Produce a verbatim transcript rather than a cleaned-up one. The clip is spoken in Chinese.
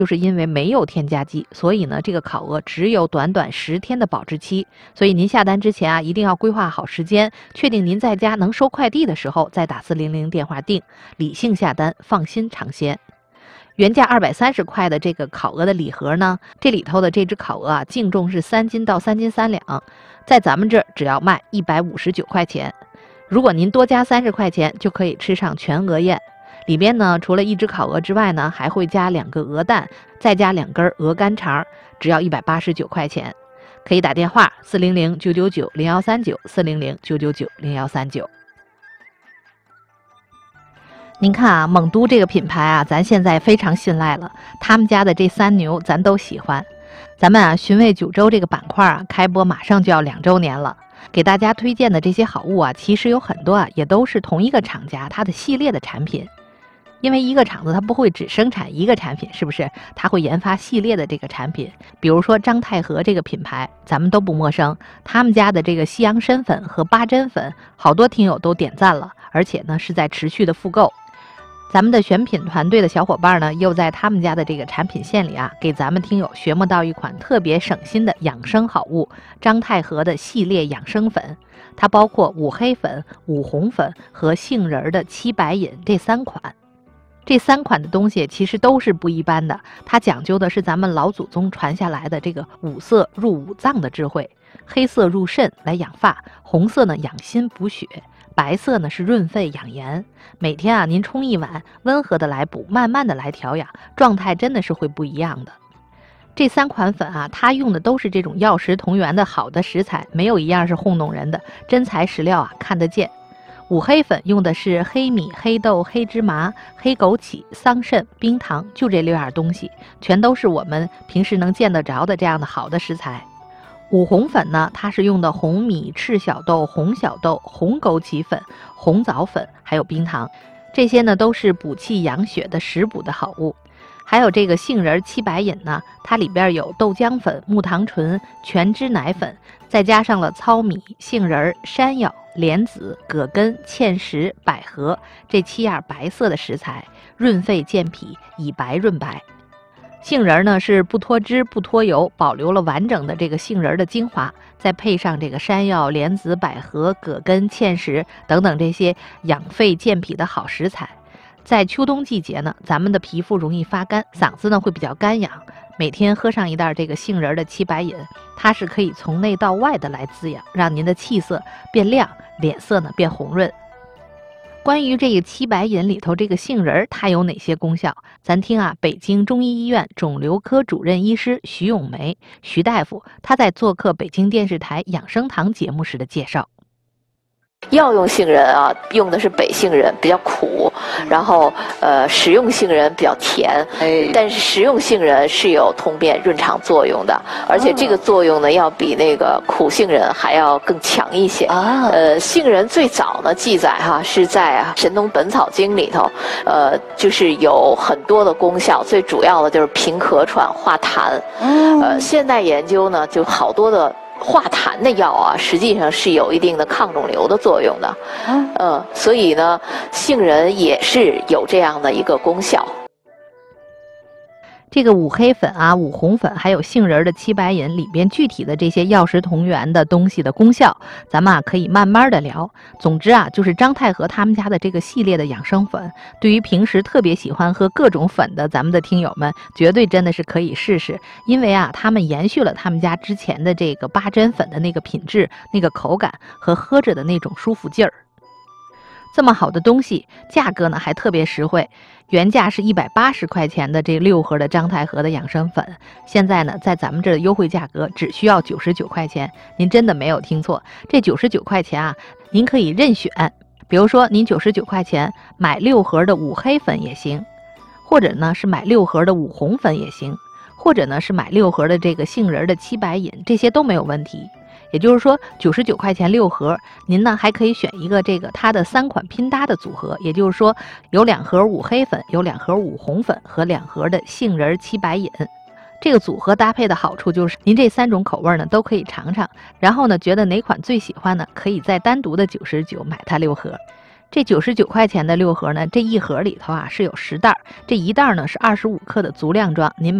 就是因为没有添加剂，所以呢，这个烤鹅只有短短十天的保质期。所以您下单之前啊，一定要规划好时间，确定您在家能收快递的时候再打四零零电话订，理性下单，放心尝鲜。原价二百三十块的这个烤鹅的礼盒呢，这里头的这只烤鹅啊，净重是三斤到三斤三两，在咱们这儿只要卖一百五十九块钱。如果您多加三十块钱，就可以吃上全鹅宴。里边呢，除了一只烤鹅之外呢，还会加两个鹅蛋，再加两根鹅肝肠，只要一百八十九块钱。可以打电话四零零九九九零幺三九四零零九九九零幺三九。您看啊，蒙都这个品牌啊，咱现在非常信赖了，他们家的这三牛咱都喜欢。咱们啊，寻味九州这个板块啊，开播马上就要两周年了。给大家推荐的这些好物啊，其实有很多啊，也都是同一个厂家它的系列的产品。因为一个厂子它不会只生产一个产品，是不是？它会研发系列的这个产品。比如说张太和这个品牌，咱们都不陌生。他们家的这个西洋参粉和八珍粉，好多听友都点赞了，而且呢是在持续的复购。咱们的选品团队的小伙伴呢，又在他们家的这个产品线里啊，给咱们听友学摸到一款特别省心的养生好物——张太和的系列养生粉。它包括五黑粉、五红粉和杏仁的七白饮这三款。这三款的东西其实都是不一般的，它讲究的是咱们老祖宗传下来的这个五色入五脏的智慧。黑色入肾来养发，红色呢养心补血，白色呢是润肺养颜。每天啊您冲一碗，温和的来补，慢慢的来调养，状态真的是会不一样的。这三款粉啊，它用的都是这种药食同源的好的食材，没有一样是糊弄人的，真材实料啊，看得见。五黑粉用的是黑米、黑豆、黑芝麻、黑枸杞、桑葚、冰糖，就这六样东西，全都是我们平时能见得着的这样的好的食材。五红粉呢，它是用的红米、赤小豆、红小豆、红枸杞粉、红枣粉，还有冰糖，这些呢都是补气养血的食补的好物。还有这个杏仁七白饮呢，它里边有豆浆粉、木糖醇、全脂奶粉，再加上了糙米、杏仁、山药、莲子、葛根、芡实、百合这七样白色的食材，润肺健脾，以白润白。杏仁呢是不脱脂不脱油，保留了完整的这个杏仁的精华，再配上这个山药、莲子、百合、葛根、芡实等等这些养肺健脾的好食材。在秋冬季节呢，咱们的皮肤容易发干，嗓子呢会比较干痒，每天喝上一袋这个杏仁的七白饮，它是可以从内到外的来滋养，让您的气色变亮，脸色呢变红润。关于这个七白饮里头这个杏仁它有哪些功效，咱听啊北京中医医院肿瘤科主任医师徐咏梅徐大夫他在做客北京电视台养生堂节目时的介绍。 药用杏仁啊，用的是北杏仁，比较苦，然后呃，食用杏仁比较甜，哎，但是食用杏仁是有通便润肠作用的，而且这个作用呢，要比那个苦杏仁还要更强一些啊。呃，杏仁最早呢记载哈是在《神农本草经》里头，呃，就是有很多的功效，最主要的就是平咳喘、化痰。呃，现代研究呢，就好多的。化痰的药啊，实际上是有一定的抗肿瘤的作用的，嗯、呃，所以呢，杏仁也是有这样的一个功效。 这个五黑粉啊、五红粉还有杏仁的七白饮里边具体的这些药食同源的东西的功效，咱们啊可以慢慢的聊。总之啊，就是张太和他们家的这个系列的养生粉，对于平时特别喜欢喝各种粉的咱们的听友们，绝对真的是可以试试。因为啊，他们延续了他们家之前的这个八珍粉的那个品质、那个口感和喝着的那种舒服劲儿。这么好的东西，价格呢还特别实惠，原价是一百八十块钱的这六盒的张太和的养生粉，现在呢在咱们这的优惠价格只需要九十九块钱，您真的没有听错，这九十九块钱啊，您可以任选，比如说您九十九块钱买六盒的五黑粉也行，或者呢是买六盒的五红粉也行，或者呢是买六盒的这个杏仁的七白饮，这些都没有问题。也就是说九十九块钱六盒，您呢还可以选一个这个它的三款拼搭的组合，也就是说有两盒五黑粉，有两盒五红粉和两盒的杏仁七白饮。这个组合搭配的好处就是您这三种口味呢都可以尝尝，然后呢觉得哪款最喜欢呢，可以再单独的九十九买它六盒。 这九十九块钱的六盒呢，这一盒里头啊是有十袋，这一袋呢是二十五克的足量装，您